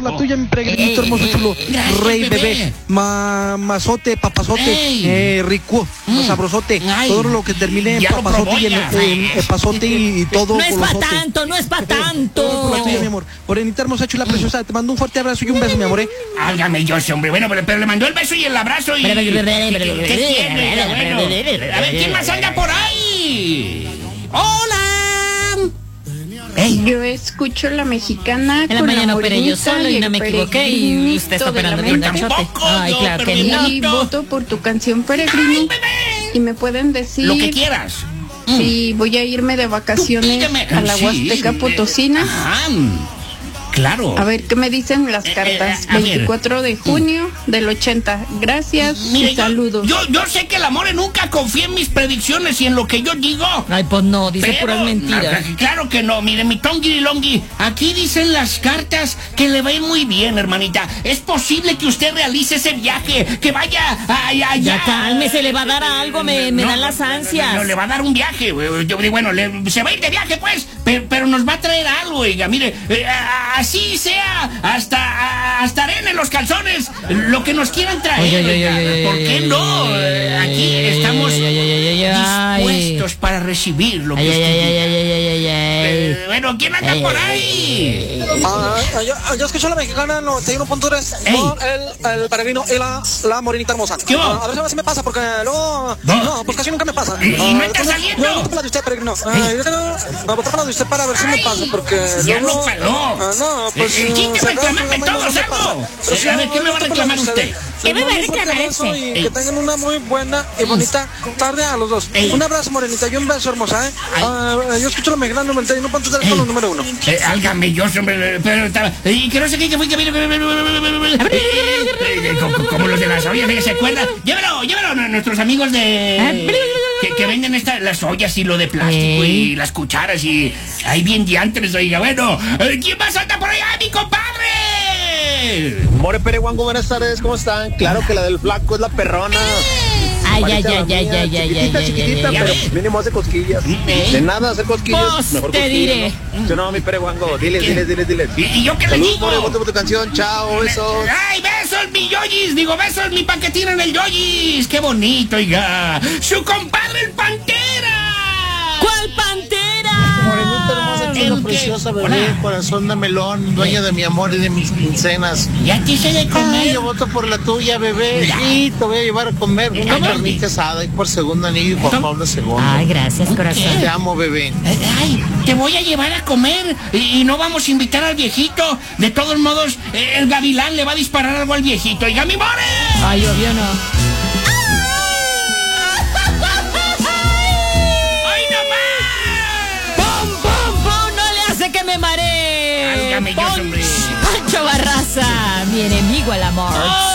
por la tuya, mi peregrinito hermoso, chulo. Gracias, Rey, bebé, mazote, papazote, rico, sabrosote. Todo lo que termine en papazote y en pasote y todo. No es para tanto, no es para tanto. Por la tuya, mi amor. Morenita hermosa, chula, preciosa. Te mando un fuerte abrazo y un beso, mi amor. Álgame Dios, hombre. Bueno, pero le mandó el beso y el abrazo y... ¿Qué tiene? Bueno, a ver, ¿quién más anda por ahí? ¡Hola! Yo escucho la mexicana en la mañana operé yo solo y no me equivoqué y usted está operando de un cachote. Ay, claro que no. Y voto por tu canción Peregrino. Y me pueden decir lo que quieras. Si voy a irme de vacaciones a la Huasteca Potosina. Claro. A ver, ¿qué me dicen las cartas? 24 de junio del 80. Gracias y saludos. Yo sé que el amor nunca confía en mis predicciones y en lo que yo digo. Ay, pues no, dice puras mentiras. Claro que no, mire, mi tonguirilongui. Aquí dicen las cartas que le va a ir muy bien, hermanita. Es posible que usted realice ese viaje, que vaya allá. Ya cálmese, le va a dar algo, me dan las ansias. No, le va a dar un viaje. Yo digo, bueno, se va a ir de viaje, pues, pero nos va a traer algo, oiga, mire, así sea, hasta arena en los calzones, lo que nos quieran traer. ¿Por qué no? Aquí estamos dispuestos para recibir lo que usted. Bueno, ¿quién anda por ahí? Yo escucho la mexicana 91.3 con el peregrino y la morenita hermosa. A ver si me pasa, porque luego... No, pues casi nunca me pasa. ¿Y no está saliendo? Yo voto por la de usted, peregrino. Yo voto por la de usted para ver si me pasa, porque... Ya lo faló. No, pues... El chiste es reclamarme todos algo. A ver, ¿qué me va a reclamar usted? ¿Qué me va a reclamar ese? Y que tengan una muy buena y bonita tarde a los dos. Un abrazo, morenita, y un beso, hermosa, yo escucho la mexicana 91.3 con los número 1. Álgame Dios, hombre, y que no sé qué fue que vino... Como los de las ollas, ¿se acuerdan? Llévalo, nuestros amigos de... Que venden las ollas y lo de plástico y las cucharas y... Ahí bien diantres, oiga, bueno. ¿Quién más anda por allá, mi compadre? More Pereguango, buenas tardes, ¿cómo están? Claro que la del flaco es la perrona. Ay. Chiquitita, pero mínimo hace cosquillas. De nada hace cosquillas. Mejor te diré. Yo no, mi Pereguango, diles. ¿Y yo qué le digo? Saludos, voto por tu canción, chao, besos. ¡Ay, besos, mi yoyis! Digo, besos, mi paquetín en el yoyis. ¡Qué bonito, oiga! ¡Su compadre, el Pantera! ¿Cuál Pantera? Morenita hermosa, chula, preciosa, bebé, corazón de melón, dueña de mi amor y de mis quincenas. ¿Ya te hice de comer? Ay, yo voto por la tuya, bebé, y te voy a llevar a comer una carnita asada y por segundo anillo y por Pablo II. Ay, gracias, corazón. Te amo, bebé. Ay, te voy a llevar a comer y no vamos a invitar al viejito. De todos modos, el gavilán le va a disparar algo al viejito. ¡Oiga, mi more! Ay, obvio no. Que me maree. Álgame Dios, hombre. Pancho Barraza, mi enemigo el amor.